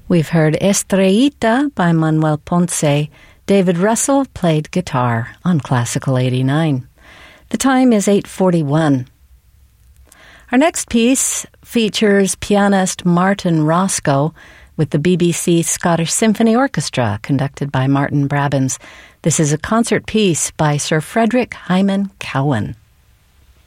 We've heard Estrellita by Manuel Ponce. David Russell played guitar on Classical 89. The time is 8:41. Our next piece features pianist Martin Roscoe with the BBC Scottish Symphony Orchestra, conducted by Martin Brabants. This is a concert piece by Sir Frederick Hyman Cowan.